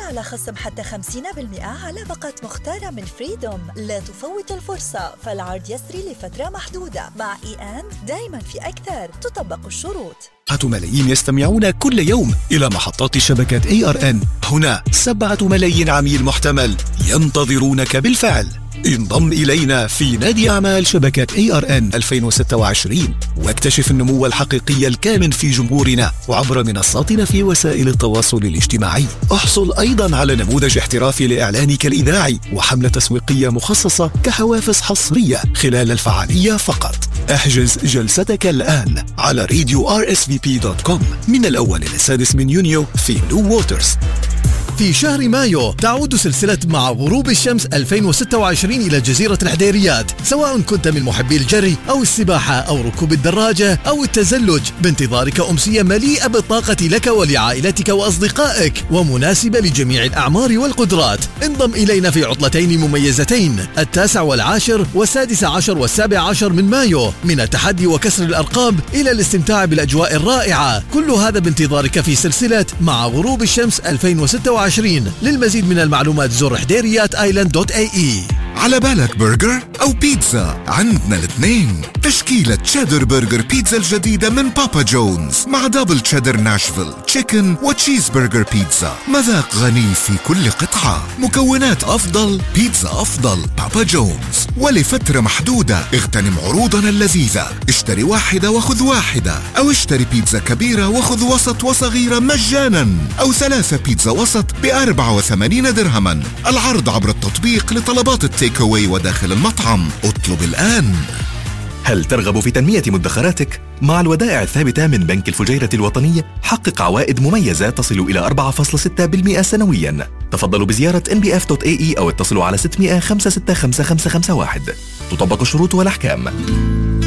على خصم حتى 50% على باقة مختارة من فريدوم. لا تفوت الفرصة، فالعرض يسري لفترة محدودة. مع دايما في أكثر. تطبق الشروط. ملايين يستمعون كل يوم إلى محطات شبكة ARN. هنا 7 ملايين عميل محتمل ينتظرونك بالفعل. انضم إلينا في نادي أعمال شبكة ARN 2026 واكتشف النمو الحقيقي الكامن في جمهورنا وعبر منصاتنا في وسائل التواصل الاجتماعي. احصل أيضا على نموذج احترافي لإعلانك الإذاعي وحملة تسويقية مخصصة كحوافز حصرية خلال الفعالية فقط. احجز جلستك الآن على radio.rsvp.com من الأول إلى 6 من يونيو في نو ووترز. في شهر مايو تعود سلسلة مع غروب الشمس 2026 إلى جزيرة الحديريات، سواء كنت من محبي الجري أو السباحة أو ركوب الدراجة أو التزلج، بانتظارك أمسية مليئة بالطاقة لك ولعائلتك وأصدقائك ومناسبة لجميع الأعمار والقدرات. انضم إلينا في عطلتين مميزتين، 9 والعاشر و16 و17 من مايو، من التحدي وكسر الأرقام إلى الاستمتاع بالأجواء الرائعة. كل هذا بانتظارك في سلسلة مع غروب الشمس 2026. للمزيد من المعلومات زر حديريات-island.ae. على بالك برجر أو بيتزا؟ عندنا الاثنين. تشكيلة تشيدر برجر بيتزا الجديدة من بابا جونز مع دبل تشيدر ناشفيل تشيكن وتشيز برجر بيتزا. مذاق غني في كل قطعة، مكونات أفضل، بيتزا أفضل. بابا جونز. ولفترة محدودة اغتنم عروضنا اللذيذة. اشتري واحدة وخذ واحدة، أو اشتري بيتزا كبيرة وخذ وسط وصغيرة مجانا، أو 3 بيتزا وسط ب84 درهما. العرض عبر التطبيق لطلبات التيك أواي وداخل المطعم. اطلب الآن. هل ترغب في تنمية مدخراتك؟ مع الودائع الثابتة من بنك الفجيرة الوطنية حقق عوائد مميزة تصل إلى 4.6% سنويا. تفضلوا بزيارة nbf.ae أو اتصلوا على 600 565 551. تطبق الشروط والأحكام.